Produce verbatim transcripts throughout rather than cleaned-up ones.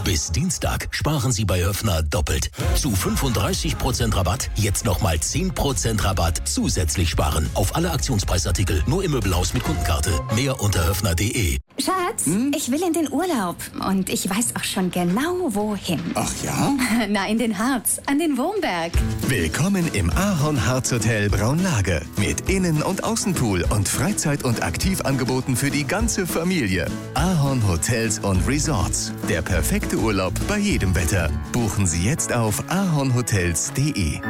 Bis Dienstag sparen Sie bei Höffner doppelt. Zu fünfunddreißig Prozent Rabatt, jetzt nochmal zehn Prozent Rabatt zusätzlich sparen. Auf alle Aktionspreisartikel, nur im Möbelhaus mit Kundenkarte. Mehr unter höffner punkt de. Schatz, hm? ich will in den Urlaub. Und ich weiß auch schon genau, wohin. Ach ja? Na, in den Harz, an den Wurmberg. Willkommen im Ahorn Harz Hotel Braunlage. Mit Innen- und Außenpool und Freizeit- und Aktivangeboten für die ganze Familie. Ahorn Hotels und Resorts. Der perfekte Urlaub bei jedem Wetter. Buchen Sie jetzt auf ahornhotels punkt de.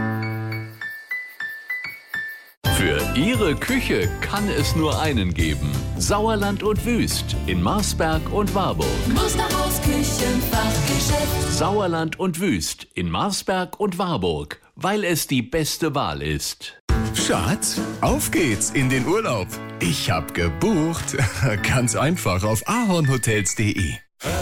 Für Ihre Küche kann es nur einen geben. Sauerland und Wüst in Marsberg und Warburg. Musterhaus Küchenfachgeschäft. Sauerland und Wüst in Marsberg und Warburg, weil es die beste Wahl ist. Schatz, auf geht's in den Urlaub. Ich hab gebucht. Ganz einfach auf ahornhotels punkt de.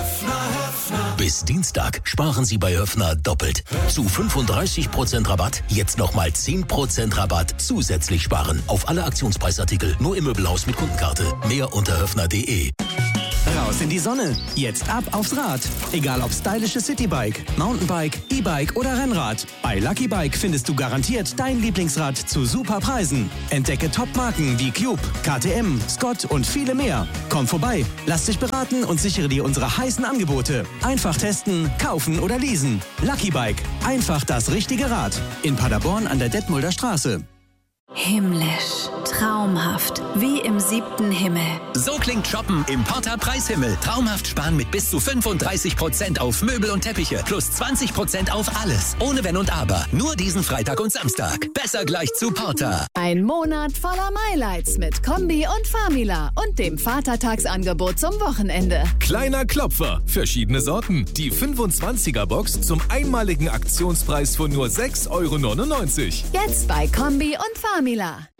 Bis Dienstag sparen Sie bei Höffner doppelt. Zu fünfunddreißig Prozent Rabatt, jetzt nochmal zehn Prozent Rabatt zusätzlich sparen. Auf alle Aktionspreisartikel, nur im Möbelhaus mit Kundenkarte. Mehr unter höffner punkt de. Raus in die Sonne. Jetzt ab aufs Rad. Egal ob stylische Citybike, Mountainbike, E-Bike oder Rennrad. Bei Lucky Bike findest du garantiert dein Lieblingsrad zu super Preisen. Entdecke Top-Marken wie Cube, K T M, Scott und viele mehr. Komm vorbei, lass dich beraten und sichere dir unsere heißen Angebote. Einfach testen, kaufen oder leasen. Lucky Bike. Einfach das richtige Rad. In Paderborn an der Detmolder Straße. Himmlisch, traumhaft, wie im siebten Himmel. So klingt Shoppen im Porta Preishimmel. Traumhaft sparen mit bis zu fünfunddreißig Prozent auf Möbel und Teppiche. Plus zwanzig Prozent auf alles. Ohne Wenn und Aber. Nur diesen Freitag und Samstag. Besser gleich zu Porta. Ein Monat voller Highlights mit Kombi und Famila und dem Vatertagsangebot zum Wochenende. Kleiner Klopfer. Verschiedene Sorten. Die fünfundzwanziger-Box zum einmaligen Aktionspreis von nur sechs Euro neunundneunzig. Jetzt bei Kombi und Famila.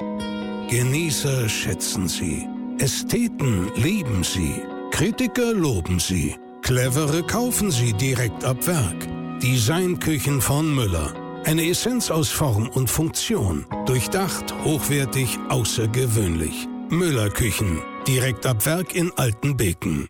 Genießer schätzen Sie. Ästheten lieben Sie. Kritiker loben Sie. Clevere kaufen Sie direkt ab Werk. Designküchen von Müller. Eine Essenz aus Form und Funktion. Durchdacht, hochwertig, außergewöhnlich. Müller Küchen. Direkt ab Werk in Altenbeken.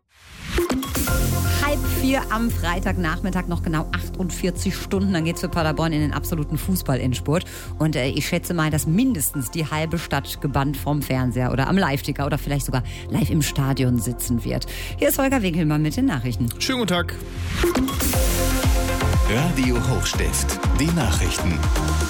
Halb vier am Freitagnachmittag, noch genau achtundvierzig Stunden. Dann geht's für Paderborn in den absoluten Fußball-Endspurt. Und äh, ich schätze mal, dass mindestens die halbe Stadt gebannt vom Fernseher oder am Live-Ticker oder vielleicht sogar live im Stadion sitzen wird. Hier ist Holger Winkelmann mit den Nachrichten. Schönen guten Tag. Radio Hochstift. Die Nachrichten.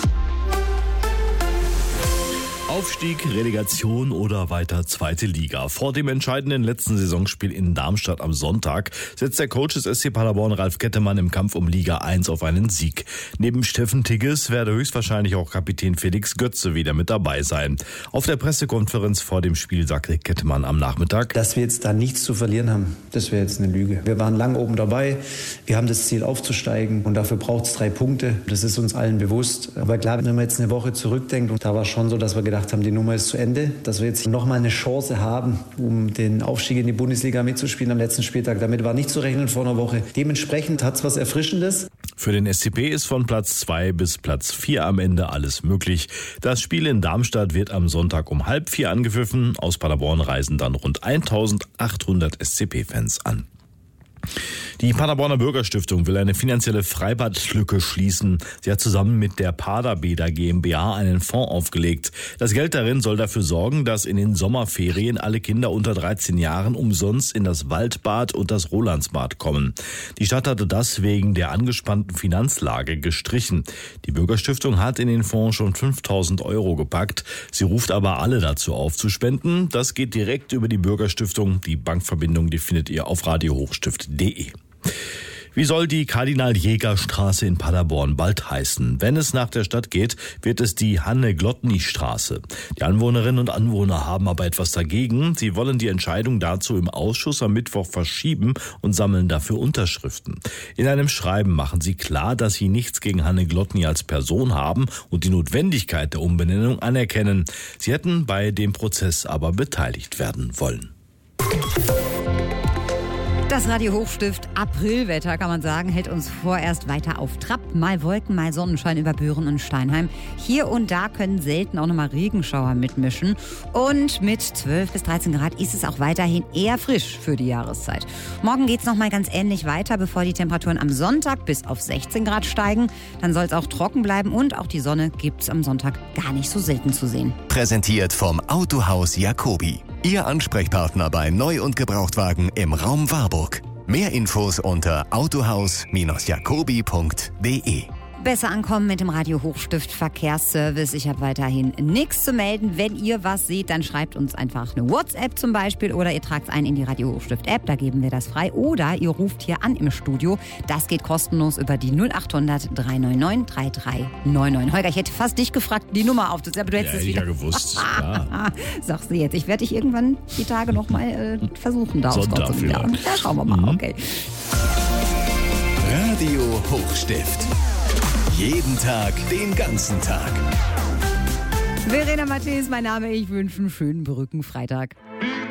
Aufstieg, Relegation oder weiter zweite Liga. Vor dem entscheidenden letzten Saisonspiel in Darmstadt am Sonntag setzt der Coach des S C Paderborn Ralf Kettemann im Kampf um Liga eins auf einen Sieg. Neben Steffen Tigges werde höchstwahrscheinlich auch Kapitän Felix Götze wieder mit dabei sein. Auf der Pressekonferenz vor dem Spiel sagte Kettemann am Nachmittag: Dass wir jetzt da nichts zu verlieren haben, das wäre jetzt eine Lüge. Wir waren lang oben dabei, wir haben das Ziel aufzusteigen und dafür braucht es drei Punkte. Das ist uns allen bewusst. Aber klar, wenn man jetzt eine Woche zurückdenkt, und da war es schon so, dass wir gedacht haben, die Nummer ist zu Ende, dass wir jetzt nochmal eine Chance haben, um den Aufstieg in die Bundesliga mitzuspielen am letzten Spieltag. Damit war nicht zu rechnen vor einer Woche. Dementsprechend hat es was Erfrischendes. Für den S C P ist von Platz zwei bis Platz vier am Ende alles möglich. Das Spiel in Darmstadt wird am Sonntag um halb vier angepfiffen. Aus Paderborn reisen dann rund eintausendachthundert S C P-Fans an. Die Paderborner Bürgerstiftung will eine finanzielle Freibadlücke schließen. Sie hat zusammen mit der Paderbäder GmbH einen Fonds aufgelegt. Das Geld darin soll dafür sorgen, dass in den Sommerferien alle Kinder unter dreizehn Jahren umsonst in das Waldbad und das Rolandsbad kommen. Die Stadt hatte das wegen der angespannten Finanzlage gestrichen. Die Bürgerstiftung hat in den Fonds schon fünftausend Euro gepackt. Sie ruft aber alle dazu auf zu spenden. Das geht direkt über die Bürgerstiftung. Die Bankverbindung, die findet ihr auf radio hochstift punkt de. Wie soll die Kardinal-Jäger-Straße in Paderborn bald heißen? Wenn es nach der Stadt geht, wird es die Hanne-Glotny-Straße. Die Anwohnerinnen und Anwohner haben aber etwas dagegen. Sie wollen die Entscheidung dazu im Ausschuss am Mittwoch verschieben und sammeln dafür Unterschriften. In einem Schreiben machen sie klar, dass sie nichts gegen Hanne Glotny als Person haben und die Notwendigkeit der Umbenennung anerkennen. Sie hätten bei dem Prozess aber beteiligt werden wollen. Das Radio Hochstift Aprilwetter, kann man sagen, hält uns vorerst weiter auf Trab. Mal Wolken, mal Sonnenschein über Büren und Steinheim. Hier und da können selten auch nochmal Regenschauer mitmischen. Und mit zwölf bis dreizehn Grad ist es auch weiterhin eher frisch für die Jahreszeit. Morgen geht es nochmal ganz ähnlich weiter, bevor die Temperaturen am Sonntag bis auf sechzehn Grad steigen. Dann soll es auch trocken bleiben und auch die Sonne gibt es am Sonntag gar nicht so selten zu sehen. Präsentiert vom Autohaus Jacobi. Ihr Ansprechpartner bei Neu- und Gebrauchtwagen im Raum Warburg. Mehr Infos unter autohaus jacobi punkt de. Besser ankommen mit dem Radio Hochstift Verkehrsservice. Ich habe weiterhin nichts zu melden. Wenn ihr was seht, dann schreibt uns einfach eine WhatsApp zum Beispiel oder ihr tragt es ein in die Radio Hochstift App, da geben wir das frei. Oder ihr ruft hier an im Studio. Das geht kostenlos über die null acht hundert drei neun neun drei drei neun neun. Holger, ich hätte fast dich gefragt, die Nummer aufzusetzen, aber du hättest ja, es wieder. Ja, gewusst. Klar. Sagst du jetzt. Ich werde dich irgendwann die Tage noch mal äh, versuchen, da aufs Kopf zu ja. ja, schauen wir mal. Mhm. Okay. Radio Hochstift. Jeden Tag, den ganzen Tag. Verena Matthäus, mein Name. Ich wünsche einen schönen Brückenfreitag.